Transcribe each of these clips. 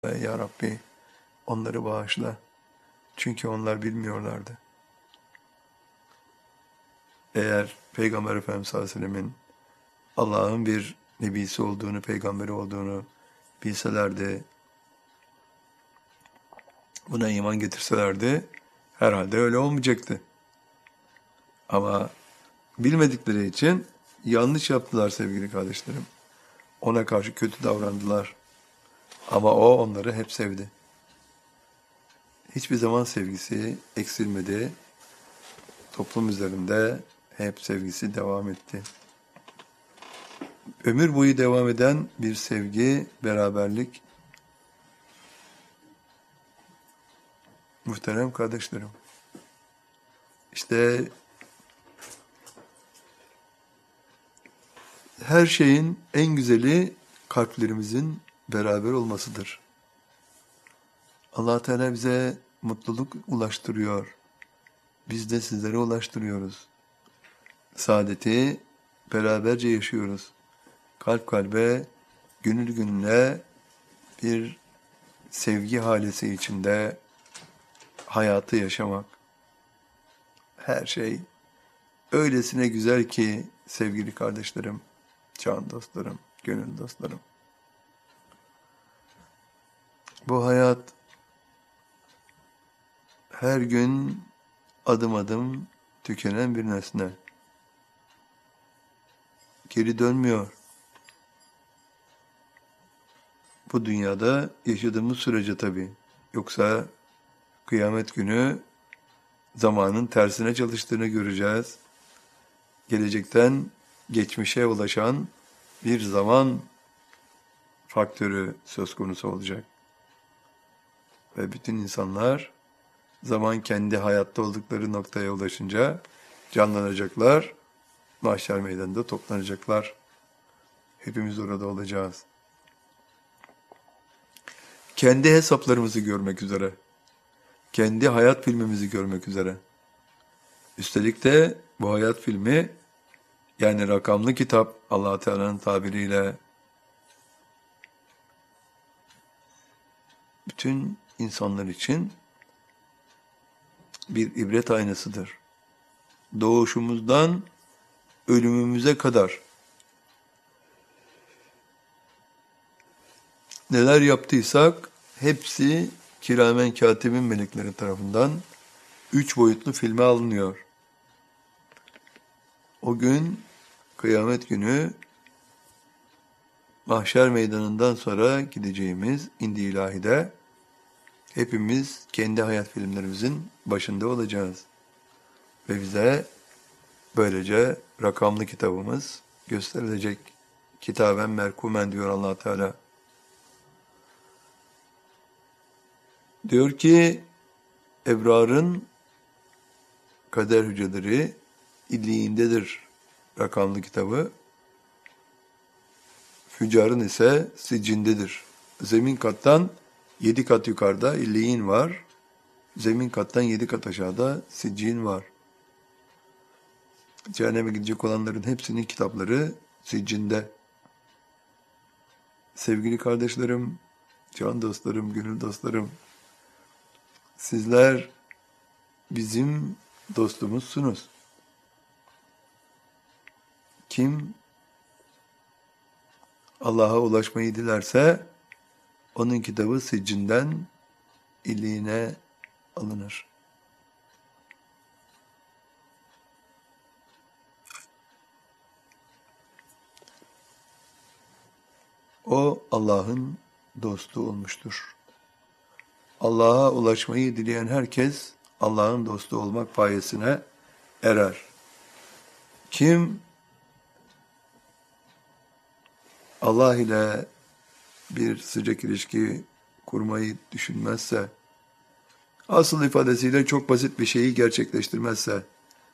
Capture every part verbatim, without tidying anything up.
Ya Rabbi onları bağışla. Çünkü onlar bilmiyorlardı. Eğer Peygamber Efendimiz sallallahu aleyhi ve sellemin Allah'ın bir nebisi olduğunu, peygamberi olduğunu bilselerdi, buna iman getirselerdi, herhalde öyle olmayacaktı. Ama bilmedikleri için yanlış yaptılar sevgili kardeşlerim. Ona karşı kötü davrandılar. Ama o onları hep sevdi. Hiçbir zaman sevgisi eksilmedi. Toplum üzerinde hep sevgisi devam etti. Ömür boyu devam eden bir sevgi, beraberlik. Muhterem kardeşlerim. İşte her şeyin en güzeli kalplerimizin beraber olmasıdır. Allah Teala bize mutluluk ulaştırıyor. Biz de sizlere ulaştırıyoruz. Saadeti beraberce yaşıyoruz. Kalp kalbe, gönül gönüle bir sevgi halesi içinde hayatı yaşamak. Her şey öylesine güzel ki sevgili kardeşlerim, can dostlarım, gönül dostlarım. Bu hayat her gün adım adım tükenen bir nesne. Geri dönmüyor. Bu dünyada yaşadığımız sürece tabii. Yoksa kıyamet günü zamanın tersine çalıştığını göreceğiz. Gelecekten geçmişe ulaşan bir zaman faktörü söz konusu olacak. Ve bütün insanlar zaman kendi hayatta oldukları noktaya ulaşınca canlanacaklar, mahşer meydanında toplanacaklar. Hepimiz orada olacağız. Kendi hesaplarımızı görmek üzere, kendi hayat filmimizi görmek üzere. Üstelik de bu hayat filmi, yani rakamlı kitap, Allah Teala'nın tabiriyle bütün insanlar için bir ibret aynasıdır. Doğuşumuzdan ölümümüze kadar neler yaptıysak hepsi kiramen katibin melekleri tarafından üç boyutlu filme alınıyor. O gün, kıyamet günü, mahşer meydanından sonra gideceğimiz indi ilahide hepimiz kendi hayat filmlerimizin başında olacağız. Ve bize böylece rakamlı kitabımız gösterilecek. Kitaben merkumen diyor Allah Teala. Diyor ki ebrarın kader hücreleri illiğindedir rakamlı kitabı. Füccarın ise sicindedir. Zemin kattan yedi kat yukarıda illiğin var. Zemin kattan yedi kat aşağıda siccin var. Cehenneme gidecek olanların hepsinin kitapları siccinde. Sevgili kardeşlerim, can dostlarım, gönül dostlarım, sizler bizim dostumuzsunuz. Kim Allah'a ulaşmayı dilerse onun kitabı siccinden illiğine alınır. O Allah'ın dostu olmuştur. Allah'a ulaşmayı dileyen herkes Allah'ın dostu olmak payesine erer. Kim Allah ile bir sıcak ilişki kurmayı düşünmezse, asıl ifadesiyle çok basit bir şeyi gerçekleştirmezse,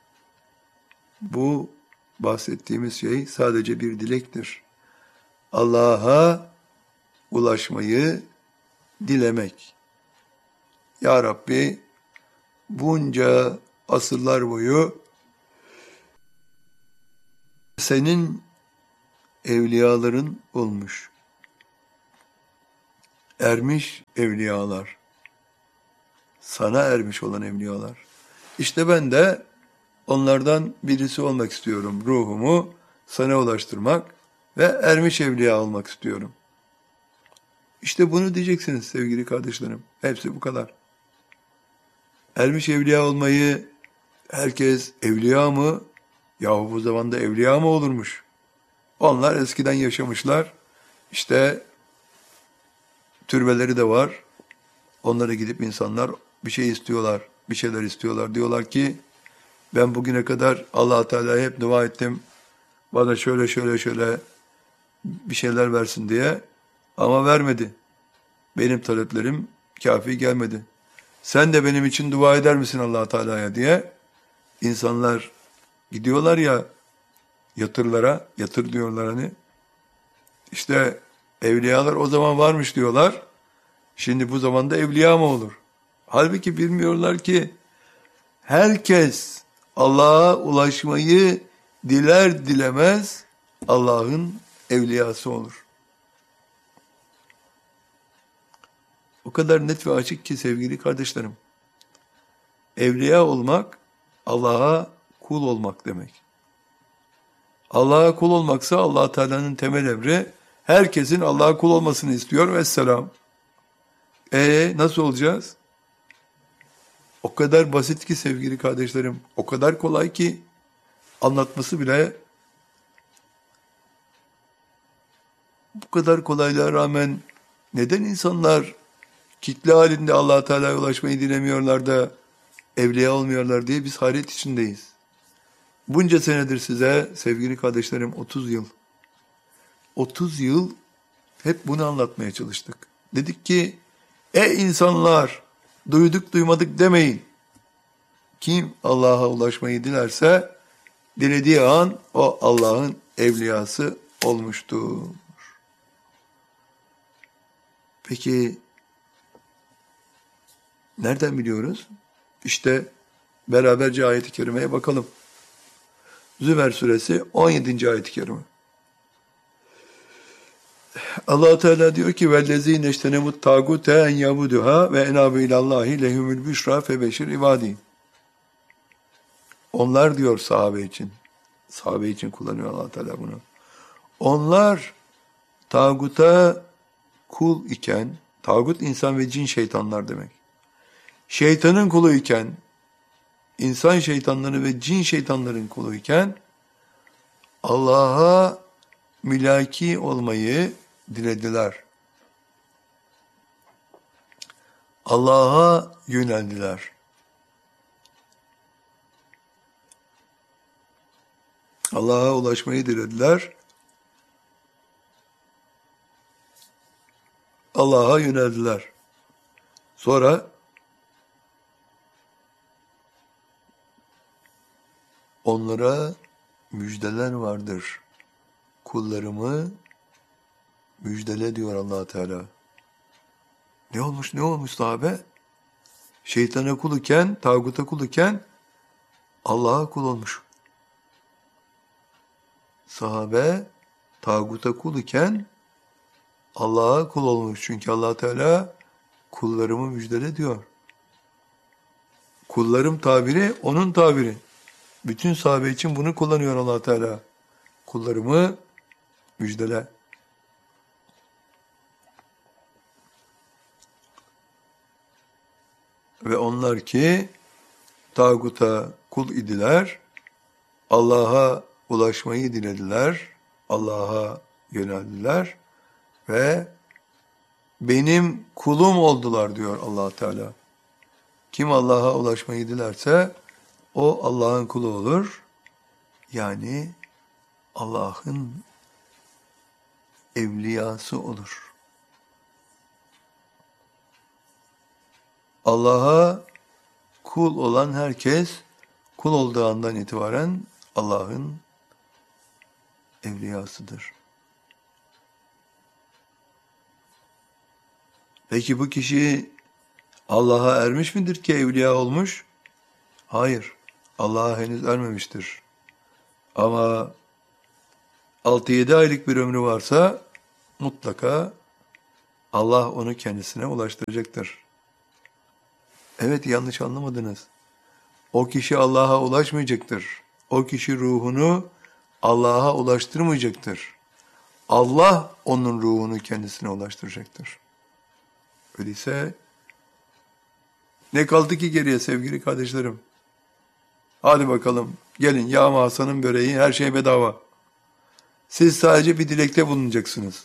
bu bahsettiğimiz şey sadece bir dilektir. Allah'a ulaşmayı dilemek. Ya Rabbi, bunca asırlar boyu senin evliyaların olmuş. ermiş evliyalar. Sana ermiş olan evliyalar. İşte ben de onlardan birisi olmak istiyorum. Ruhumu sana ulaştırmak ve ermiş evliya olmak istiyorum. İşte bunu diyeceksiniz sevgili kardeşlerim. Hepsi bu kadar. Ermiş evliya olmayı herkes evliya mı? Yahu bu zamanda evliya mı olurmuş? Onlar eskiden yaşamışlar. İşte türbeleri de var. Onlara gidip insanlar bir şey istiyorlar. Bir şeyler istiyorlar. Diyorlar ki ben bugüne kadar Allah-u Teala'ya hep dua ettim. Bana şöyle şöyle şöyle bir şeyler versin diye. Ama vermedi. Benim taleplerim kafi gelmedi. Sen de benim için dua eder misin Allah-u Teala'ya diye. İnsanlar gidiyorlar ya yatırlara, yatır diyorlar hani. İşte evliyalar o zaman varmış diyorlar. Şimdi bu zamanda evliya mı olur? Halbuki bilmiyorlar ki herkes Allah'a ulaşmayı diler dilemez Allah'ın evliyası olur. O kadar net ve açık ki sevgili kardeşlerim. Evliya olmak Allah'a kul olmak demek. Allah'a kul olmaksa Allah Teala'nın temel emri herkesin Allah'a kul olmasını istiyor. Vesselam. E nasıl olacağız? O kadar basit ki sevgili kardeşlerim. O kadar kolay ki anlatması bile bu kadar kolaylığa rağmen neden insanlar kitle halinde Allah Teala'ya ulaşmayı dilemiyorlar da evliya olmuyorlar diye biz hayret içindeyiz. Bunca senedir size sevgili kardeşlerim otuz yıl. otuz yıl hep bunu anlatmaya çalıştık. Dedik ki ey insanlar duyduk duymadık demeyin. Kim Allah'a ulaşmayı dilerse dilediği an o Allah'ın evliyası olmuştur. Peki nereden biliyoruz? İşte beraberce ayet-i kerimeye bakalım. Zümer suresi on yedinci ayet-i kerime. Allah Teala diyor ki vellezine iştenemut tagute en yabuduha ve enabu ilallahi lehumul büşra febeşir ibadi. Onlar diyor sahabe için. Sahabe için kullanıyor Allah Teala bunu. Onlar tağuta kul iken, tağut insan ve cin şeytanlar demek. Şeytanın kulu iken, insan şeytanları ve cin şeytanların kulu iken Allah'a mülaki olmayı dilediler. Allah'a yöneldiler. Allah'a ulaşmayı dilediler. Allah'a yöneldiler. Sonra onlara müjdeler vardır. Kullarımı müjdele diyor Allah Teala. Ne olmuş ne olmuş sahabe? Şeytana kul iken, tağuta kul iken Allah'a kul olmuş. Sahabe tağuta kul iken Allah'a kul olmuş. Çünkü Allah Teala kullarımı müjdele diyor. Kullarım tabiri onun tabiri. Bütün sahabe için bunu kullanıyor Allah Teala. Kullarımı müjdele. Ve onlar ki tağuta kul idiler, Allah'a ulaşmayı dilediler, Allah'a yöneldiler ve benim kulum oldular diyor Allah Teala. Kim Allah'a ulaşmayı dilerse o Allah'ın kulu olur. Yani Allah'ın evliyası olur. Allah'a kul olan herkes kul olduğu andan itibaren Allah'ın evliyasıdır. Peki bu kişi Allah'a ermiş midir ki evliya olmuş? Hayır. Allah'a henüz ermemiştir. Ama altı yedi aylık bir ömrü varsa mutlaka Allah onu kendisine ulaştıracaktır. Evet, yanlış anlamadınız. O kişi Allah'a ulaşmayacaktır. O kişi ruhunu Allah'a ulaştırmayacaktır. Allah onun ruhunu kendisine ulaştıracaktır. Öyleyse ne kaldı ki geriye sevgili kardeşlerim? Hadi bakalım, gelin Yağma Hasan'ın böreği, her şey bedava. Siz sadece bir dilekte bulunacaksınız.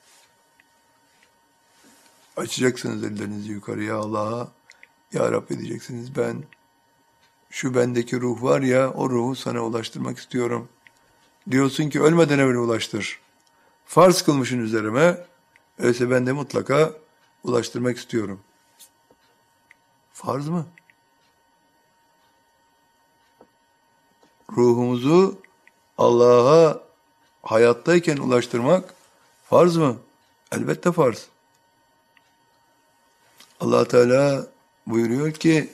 Açacaksınız ellerinizi yukarıya Allah'a. Ya Rabbi diyeceksiniz, ben şu bendeki ruh var ya, o ruhu sana ulaştırmak istiyorum. Diyorsun ki ölmeden evvel ulaştır. Farz kılmışsın üzerime, öyleyse ben de mutlaka ulaştırmak istiyorum. Farz mı? Ruhumuzu Allah'a hayattayken ulaştırmak farz mı? Elbette farz. Allah Teala buyuruyor ki,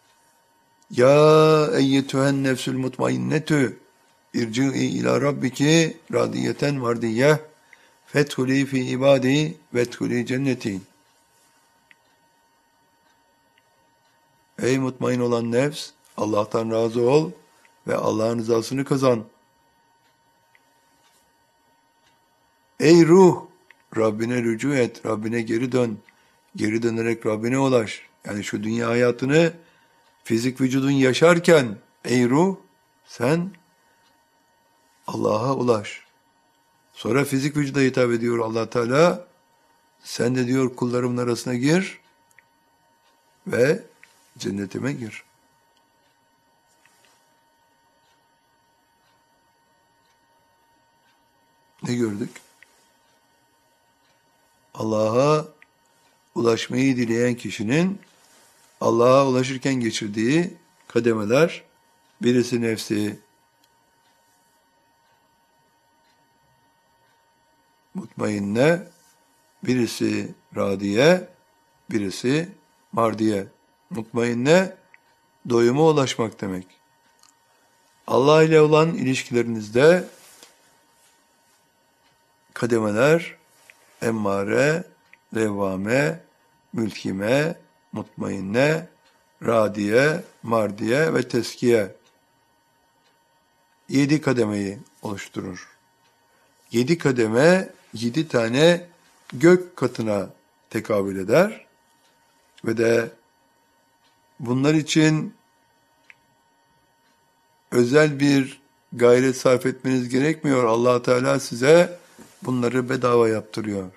Ya eyyetühen nefsül mutmainnetü irci'i ila rabbiki radiyeten mardiyyeh fethuli fi ibadi vethuli cenneti. Ey mutmain olan nefs, Allah'tan razı ol ve Allah'ın rızasını kazan. Ey ruh, Rabbine rücu et, Rabbine geri dön. Geri dönerek Rabbine ulaş. Yani şu dünya hayatını fizik vücudun yaşarken, ey ruh, sen Allah'a ulaş. Sonra fizik vücuda hitap ediyor Allah Teala. Sen de diyor kullarımın arasına gir ve cennetime gir. Ne gördük? Allah'a ulaşmayı dileyen kişinin Allah'a ulaşırken geçirdiği kademeler, birisi nefsi mutmainne, birisi radiye, birisi mardiye. Mutmainne, doyuma ulaşmak demek. Allah ile olan ilişkilerinizde kademeler, emmare, levvame, mülkime, mutmainne, radiye, mardiye ve teskiye. Yedi kademeyi oluşturur. Yedi kademe, yedi tane gök katına tekabül eder. Ve de bunlar için özel bir gayret sarf etmeniz gerekmiyor. Allah Teala size bunları bedava yaptırıyor.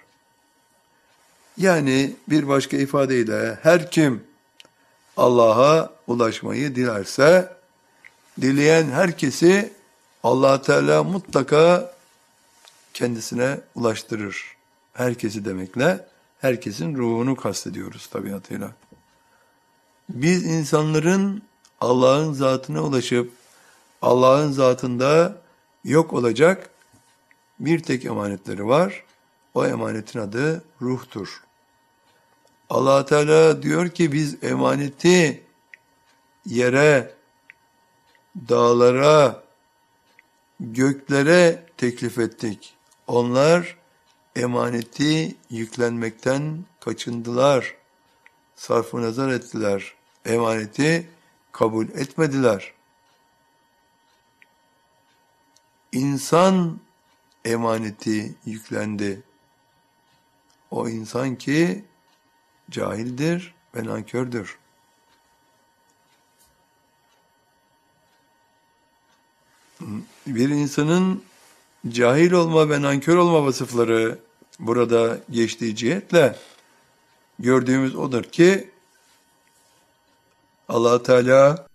Yani bir başka ifadeyle her kim Allah'a ulaşmayı dilerse, dileyen herkesi Allah Teala mutlaka kendisine ulaştırır. Herkesi demekle herkesin ruhunu kastediyoruz tabiatıyla. Biz insanların Allah'ın zatına ulaşıp Allah'ın zatında yok olacak bir tek emanetleri var. O emanetin adı ruhtur. Allah Teala diyor ki biz emaneti yere, dağlara, göklere teklif ettik. Onlar emaneti yüklenmekten kaçındılar. Sarf-ı nazar ettiler. Emaneti kabul etmediler. İnsan emaneti yüklendi. O insan ki cahildir ve nankördür. Bir insanın cahil olma ve nankör olma vasıfları burada geçtiği cihetle gördüğümüz odur ki Allah Teala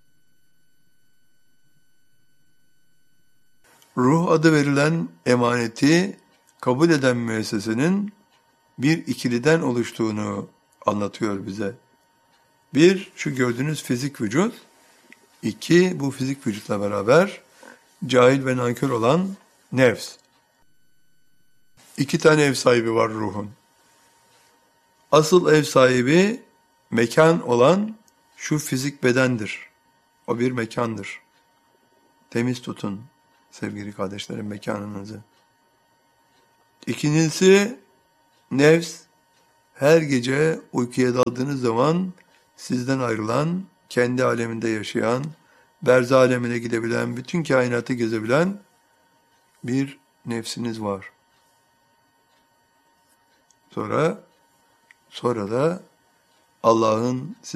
ruh adı verilen emaneti kabul eden müessesenin bir ikiliden oluştuğunu anlatıyor bize. Bir, şu gördüğünüz fizik vücut. İki, bu fizik vücutla beraber cahil ve nankör olan nefs. İki tane ev sahibi var ruhun. Asıl ev sahibi mekan olan şu fizik bedendir. O bir mekandır. Temiz tutun sevgili kardeşlerim mekanınızı. İkincisi nefs, her gece uykuya daldığınız zaman sizden ayrılan, kendi aleminde yaşayan, berza alemine gidebilen, bütün kainatı gezebilen bir nefsiniz var. Sonra, sonra da Allah'ın